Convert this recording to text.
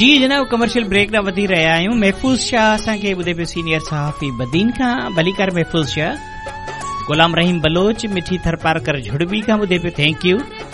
जी जनाब, commercial brake ॾांहुं वधी रहिया आहियूं। महफूज़ शाह असांखे ॿुधे पियो, सीनियर सहाफ़ी बदीन खां। भलीकार महफूज़ शाह। गुलाम रहीम बलोच मिठी थरपारकर झुड़बी खां ॿुधे पियो, थैंक यू।